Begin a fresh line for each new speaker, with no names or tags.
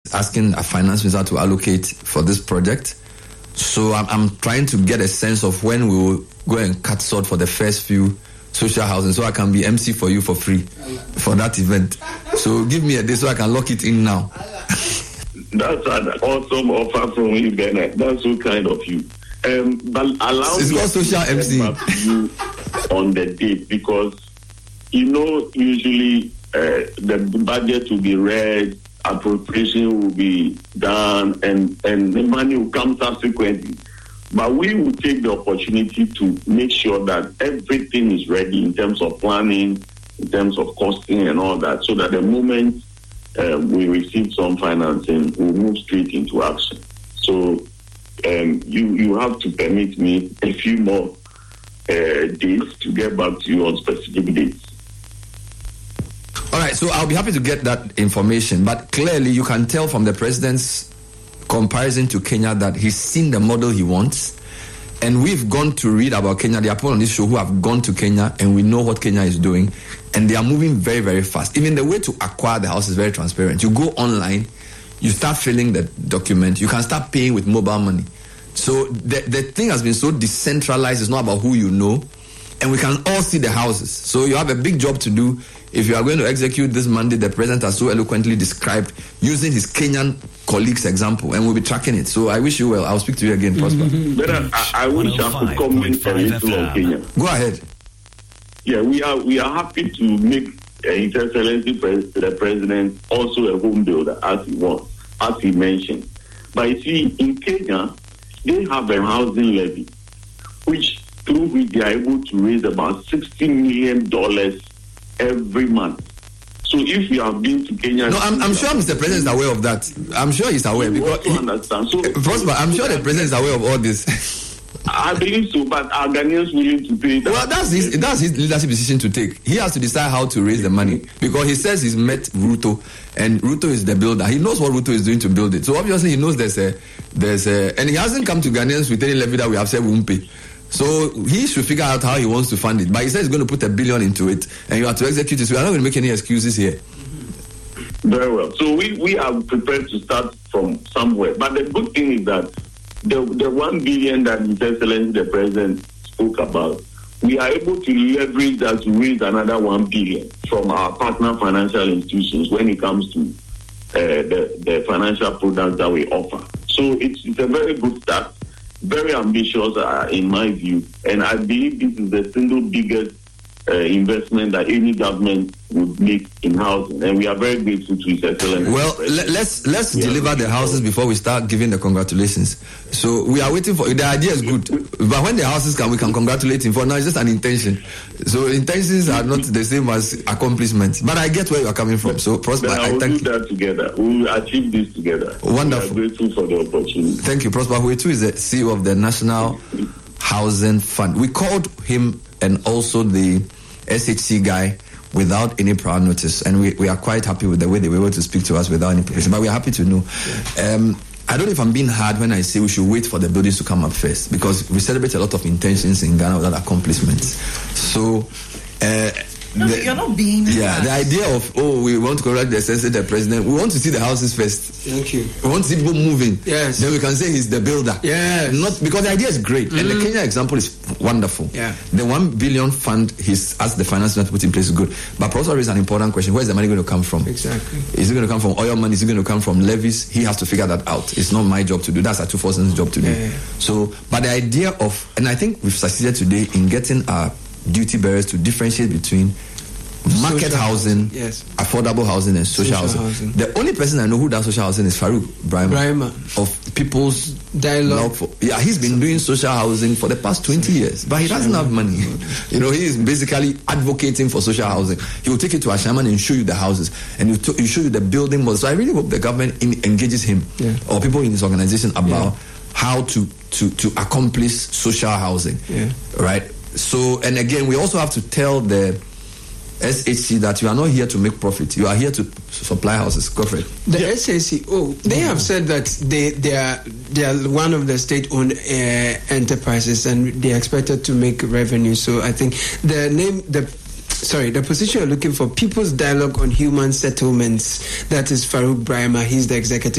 asking a finance minister to allocate for this project. So I'm trying to get a sense of when we will go and cut sort for the first few social housing, so I can be MC for you for free for that event. So give me a day so I can lock it in now.
That's an awesome offer from you, Bernard. That's so kind of you. But allow
it's
me
called social MC.
To you on the date, because usually the budget will be read, appropriation will be done, and the money will come subsequently. But we will take the opportunity to make sure that everything is ready in terms of planning, in terms of costing and all that, so that the moment we receive some financing, we'll move straight into action. So you have to permit me a few more days to get back to you on specific dates.
All right, so I'll be happy to get that information, but clearly you can tell from the president's comparison to Kenya that he's seen the model he wants, and we've gone to read about Kenya. There are people on this show who have gone to Kenya, and we know what Kenya is doing, and they are moving very, very fast. Even the way to acquire the house is very transparent. You go online, you start filling the document, you can start paying with mobile money. So the thing has been so decentralized. It's not about who you know, and we can all see the houses. So you have a big job to do if you are going to execute this mandate the president has so eloquently described, using his Kenyan colleagues' example, and we'll be tracking it. So I wish you well. I'll speak to you again, Prosper.
But I wish I could comment a little on Kenya.
Go ahead.
Yeah, we are happy to make His Excellency the President also a home builder, as he wants, as he mentioned. But you see, in Kenya, they have a housing levy, through which they are able to raise about $60 million every month. So if you have been to Kenya...
No, I'm sure Mr. President is aware of that. I'm sure he's aware. Because
understand. So,
Prosper, I'm sure the President is aware of all this.
I believe so, but are Ghanaians willing to pay that?
Well, that's his leadership decision to take. He has to decide how to raise the money, because he says he's met Ruto, and Ruto is the builder. He knows what Ruto is doing to build it. So obviously he knows there's a, and he hasn't come to Ghanaians with any levy that we have said we won't pay. So he should figure out how he wants to fund it. But he says he's going to put $1 billion into it, and you have to execute it. So we are not going to make any excuses here.
Very well. So we are prepared to start from somewhere. But the good thing is that the $1 billion that His Excellency the President spoke about, we are able to leverage that to raise another $1 billion from our partner financial institutions when it comes to the financial products that we offer. So it's a very good start. Very ambitious in my view, and I believe this is the single biggest investment that any government would make in housing, and we are very grateful to His Excellency.
Well, let's deliver the houses before we start giving the congratulations. So we are waiting for the idea is good, but when the houses come, we can congratulate him. For now, it's just an intention. So intentions are not the same as accomplishments. But I get where you are coming from. So Prosper, I thank you.
That together. We will achieve this together.
Wonderful.
We are grateful for the opportunity.
Thank you, Prosper. Huetu is the CEO of the National Housing Fund. We called him and also the SHC guy without any prior notice, and we are quite happy with the way they were able to speak to us without any preparation. But we are happy to know. I don't know if I'm being hard when I say we should wait for the buildings to come up first, because we celebrate a lot of intentions in Ghana without accomplishments. So
you're not being hard.
The idea of we want to correct the president, we want to see the houses first.
Thank you.
We want to see people moving.
Yes.
Then we can say he's the builder.
Yes.
Not because the idea is great, and the Kenya example is wonderful.
Yeah.
The $1 billion fund he's asked the finance minister to put in place is good, but also is an important question: where is the money going to come from?
Exactly.
Is it going to come from oil money? Is it going to come from levies? He has to figure that out. It's not my job to do. That's a 247's job to do.
Yeah.
So, but the idea of, and I think we've succeeded today in getting our duty bearers to differentiate between market housing,
yes,
affordable housing, and social housing. The only person I know who does social housing is Farouk Brahima of People's
Dialogue.
He's been doing social housing for the past 20 years, but he doesn't have money. He is basically advocating for social housing. He will take you to Ashaman and show you the houses, and he show you the building model. So I really hope the government engages him or people in his organization about how to accomplish social housing.
Yeah.
Right? So, and again, we also have to tell the SHC that you are not here to make profit. You are here to supply houses. Go for it.
The SHC, they have said that they are one of the state-owned enterprises, and they are expected to make revenue. So I think the position you're looking for, People's Dialogue on Human Settlements, that is Farouk Brahima. He's the executive